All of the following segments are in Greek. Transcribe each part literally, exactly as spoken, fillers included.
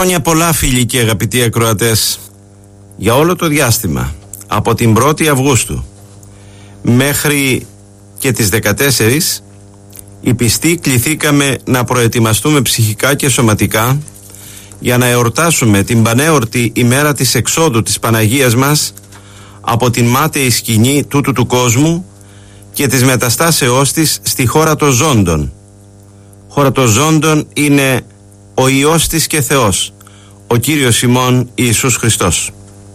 Χρόνια πολλά, φίλοι και αγαπητοί ακροατές. Για όλο το διάστημα από την πρώτη Αυγούστου μέχρι και τις δεκατέσσερις, οι πιστοί κληθήκαμε να προετοιμαστούμε ψυχικά και σωματικά για να εορτάσουμε την πανέορτη ημέρα της εξόδου της Παναγίας μας από την μάταιη σκηνή τούτου του κόσμου και της μεταστάσεώς της στη χώρα των ζώντων. Χώρα των ζώντων είναι ο Υιός της και Θεός, ο Κύριος ημών Ιησούς Χριστός.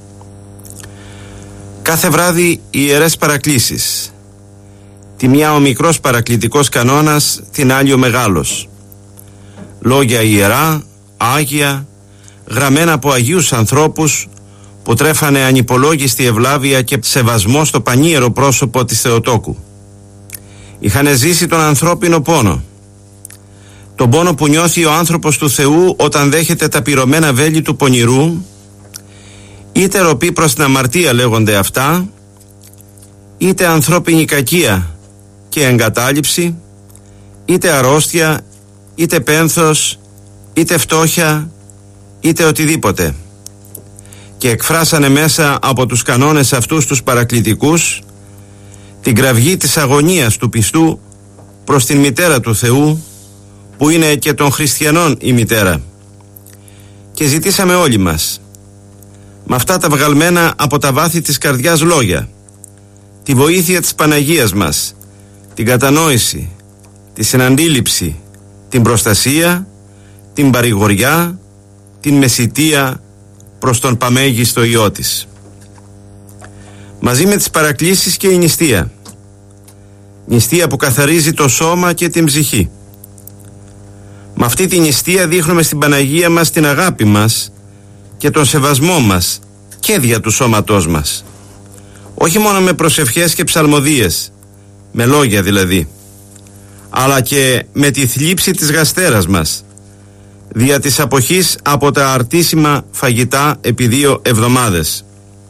Κάθε βράδυ οι ιερές παρακλήσεις, τη μια ο μικρός παρακλητικός κανόνας, την άλλη ο μεγάλος. Λόγια ιερά, άγια, γραμμένα από αγίους ανθρώπους που τρέφανε ανυπολόγιστη ευλάβεια και σεβασμό στο πανίερο πρόσωπο της Θεοτόκου. Είχαν ζήσει τον ανθρώπινο πόνο, τον πόνο που νιώθει ο άνθρωπος του Θεού όταν δέχεται τα πυρωμένα βέλη του πονηρού, είτε ροπή προς την αμαρτία λέγονται αυτά, είτε ανθρώπινη κακία και εγκατάλειψη, είτε αρρώστια, είτε πένθος, είτε φτώχεια, είτε οτιδήποτε. Και εκφράσανε μέσα από τους κανόνες αυτούς τους παρακλητικούς την κραυγή της αγωνίας του πιστού προς την μητέρα του Θεού, που είναι και των χριστιανών η μητέρα. Και ζητήσαμε όλοι μας, με αυτά τα βγαλμένα από τα βάθη της καρδιάς λόγια, τη βοήθεια της Παναγίας μας, την κατανόηση, τη συναντήληψη, την προστασία, την παρηγοριά, την μεσιτεία προς τον παμέγιστο Υιό της. Μαζί με τις παρακλήσεις και η νηστεία. Νηστεία που καθαρίζει το σώμα και την ψυχή. Με αυτή την νηστεία δείχνουμε στην Παναγία μας την αγάπη μας και τον σεβασμό μας και δια του σώματός μας. Όχι μόνο με προσευχές και ψαλμοδίες, με λόγια δηλαδή, αλλά και με τη θλίψη της γαστέρας μας, δια της αποχής από τα αρτήσιμα φαγητά επί δύο εβδομάδες.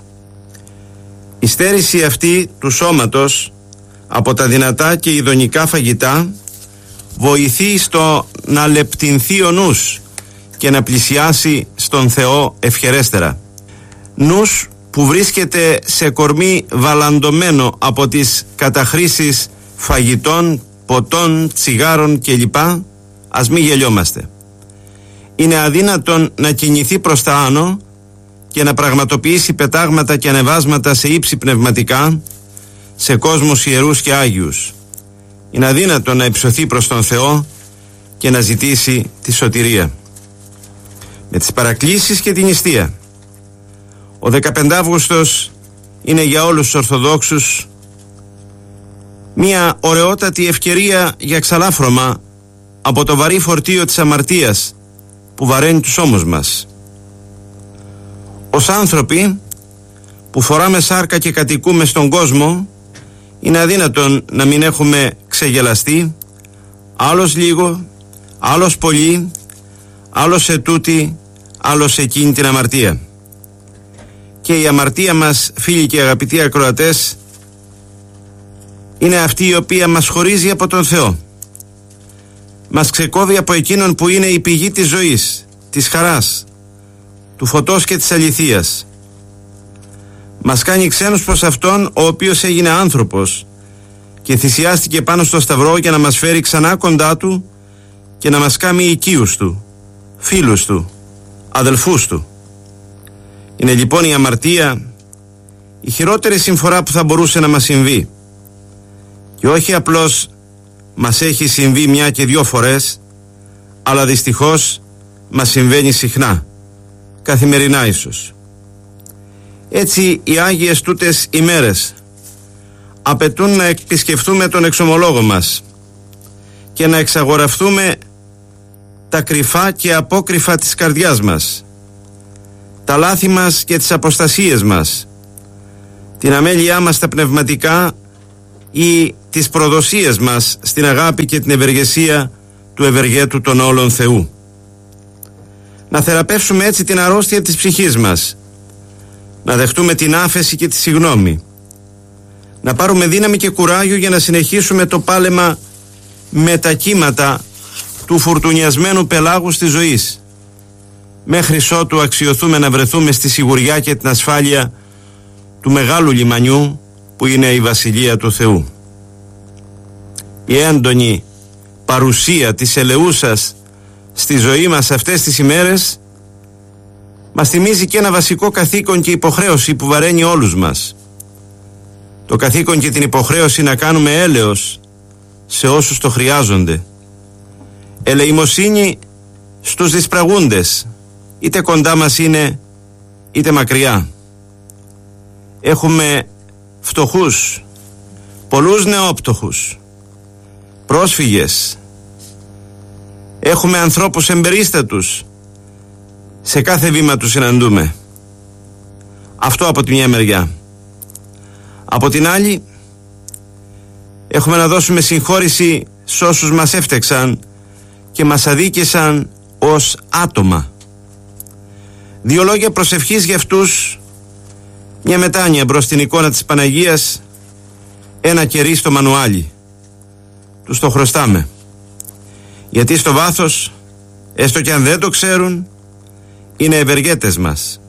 Η στέρηση αυτή του σώματος από τα δυνατά και ειδονικά φαγητά βοηθεί στο να λεπτυνθεί ο νους και να πλησιάσει στον Θεό ευχερέστερα. Νους που βρίσκεται σε κορμί βαλαντωμένο από τις καταχρήσεις φαγητών, ποτών, τσιγάρων κλπ. Ας μη γελιόμαστε. Είναι αδύνατον να κινηθεί προς τα άνω και να πραγματοποιήσει πετάγματα και ανεβάσματα σε ύψη πνευματικά, σε κόσμους ιερούς και άγιους. Είναι αδύνατον να υψωθεί προς τον Θεό και να ζητήσει τη σωτηρία. Με τις παρακλήσεις και την νηστεία. Ο δεκαπέντε Αύγουστος είναι για όλους τους Ορθοδόξους μια ωραιότατη ευκαιρία για ξαλάφρωμα από το βαρύ φορτίο της αμαρτίας που βαραίνει τους ώμους μας. Ως άνθρωποι που φοράμε σάρκα και κατοικούμε στον κόσμο, είναι αδύνατον να μην έχουμε ξεγελαστεί, άλλος λίγο, άλλος πολύ, άλλος σε τούτη, άλλος σε εκείνη την αμαρτία. Και η αμαρτία μας, φίλοι και αγαπητοί ακροατές, είναι αυτή η οποία μας χωρίζει από τον Θεό. Μας ξεκόβει από εκείνον που είναι η πηγή της ζωής, της χαράς, του φωτός και της αληθείας. Μας κάνει ξένους προς Αυτόν, ο οποίος έγινε άνθρωπος και θυσιάστηκε πάνω στο σταυρό για να μας φέρει ξανά κοντά Του και να μας κάνει οικείους Του, φίλους Του, αδελφούς Του. Είναι λοιπόν η αμαρτία η χειρότερη συμφορά που θα μπορούσε να μας συμβεί, και όχι απλώς μας έχει συμβεί μια και δυο φορές, αλλά δυστυχώς μας συμβαίνει συχνά, καθημερινά ίσως. Έτσι οι Άγιες τούτες ημέρες απαιτούν να επισκεφθούμε τον εξομολόγο μας και να εξαγορευτούμε τα κρυφά και απόκρυφα της καρδιάς μας, τα λάθη μας και τις αποστασίες μας, την αμέλειά μας στα πνευματικά ή τις προδοσίες μας στην αγάπη και την ευεργεσία του ευεργέτου των όλων Θεού. Να θεραπεύσουμε έτσι την αρρώστια της ψυχής μας, να δεχτούμε την άφεση και τη συγνώμη, να πάρουμε δύναμη και κουράγιο για να συνεχίσουμε το πάλεμα με τα κύματα του φουρτουνιασμένου πελάγους της ζωής, μέχρι ότου αξιωθούμε να βρεθούμε στη σιγουριά και την ασφάλεια του μεγάλου λιμανιού που είναι η Βασιλεία του Θεού. Η έντονη παρουσία της ελεούσας στη ζωή μας αυτές τις ημέρες μας θυμίζει και ένα βασικό καθήκον και υποχρέωση που βαραίνει όλους μας. Το καθήκον και την υποχρέωση να κάνουμε έλεος σε όσους το χρειάζονται. Ελεημοσύνη στους δυσπραγούντες, είτε κοντά μας είναι είτε μακριά. Έχουμε φτωχούς, πολλούς νεόπτωχους, πρόσφυγες. Έχουμε ανθρώπους εμπερίστατους, σε κάθε βήμα τους συναντούμε. Αυτό από τη μια μεριά. Από την άλλη, έχουμε να δώσουμε συγχώρηση σε όσους μας έφτεξαν και μας αδίκησαν ως άτομα. Δύο λόγια προσευχής για αυτούς, μια μετάνοια μπρος στην εικόνα της Παναγίας, ένα κερί στο μανουάλι. Τους το χρωστάμε. Γιατί στο βάθος, έστω και αν δεν το ξέρουν, είναι ευεργέτες μας.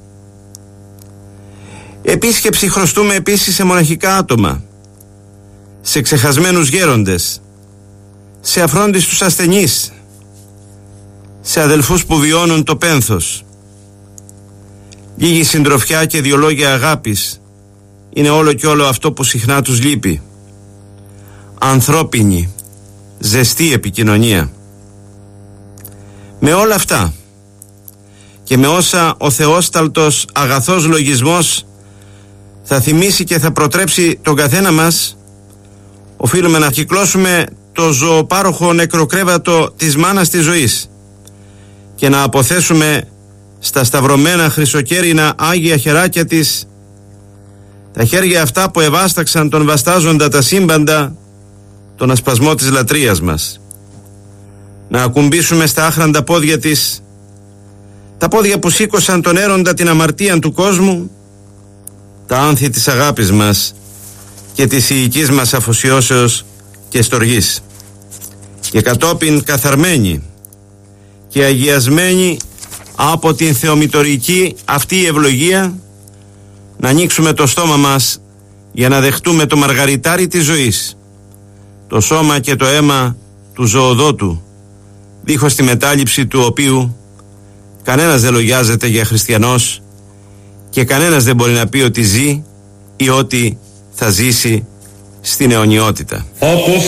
Επίσκεψη χρωστούμε επίσης σε μοναχικά άτομα, σε ξεχασμένους γέροντες, σε αφρόντιστους ασθενείς, σε αδελφούς που βιώνουν το πένθος. Λίγη συντροφιά και δύο λόγια αγάπης είναι όλο και όλο αυτό που συχνά τους λείπει. Ανθρώπινη, ζεστή επικοινωνία. Με όλα αυτά και με όσα ο θεόσταλτος αγαθός λογισμός θα θυμίσει και θα προτρέψει τον καθένα μας, οφείλουμε να κυκλώσουμε το ζωοπάροχο νεκροκρέβατο της μάνας της ζωής και να αποθέσουμε στα σταυρωμένα χρυσοκέρινα άγια χεράκια της τα χέρια αυτά που ευάσταξαν τον βαστάζοντα τα σύμπαντα, τον ασπασμό της λατρείας μας. Να ακουμπήσουμε στα άχραντα πόδια της τα πόδια που σήκωσαν τον έροντα την αμαρτία του κόσμου, τα άνθη της αγάπης μας και της ιικής μας αφοσιώσεως και στοργής, και κατόπιν καθαρμένοι και αγιασμένοι από την θεομητορική αυτή ευλογία να ανοίξουμε το στόμα μας για να δεχτούμε το μαργαριτάρι της ζωής, το σώμα και το αίμα του ζωοδότου, δίχως τη μετάληψη του οποίου κανένας δεν λογιάζεται για χριστιανός και κανένας δεν μπορεί να πει ότι ζει ή ότι θα ζήσει στην αιωνιότητα. Όπως